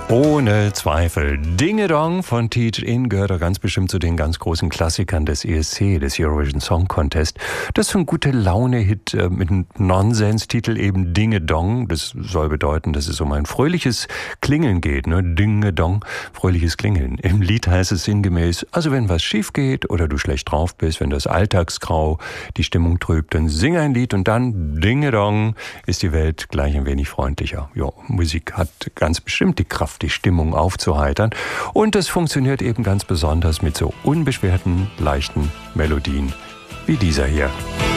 Ohne Zweifel. Dinge Dong von Teach In gehört er ganz bestimmt zu den ganz großen Klassikern des ESC, des Eurovision Song Contest. Das ist ein gute Laune-Hit mit einem Nonsens-Titel eben Dinge Dong. Das soll bedeuten, dass es um ein fröhliches Klingeln geht, ne? Dinge Dong, fröhliches Klingeln. Im Lied heißt es sinngemäß, also wenn was schief geht oder du schlecht drauf bist, wenn das Alltagsgrau die Stimmung trübt, dann sing ein Lied und dann Dinge Dong ist die Welt gleich ein wenig freundlicher. Ja, Musik hat ganz bestimmt die Kraft, die Stimmung aufzuheitern. Und das funktioniert eben ganz besonders mit so unbeschwerten, leichten Melodien wie dieser hier.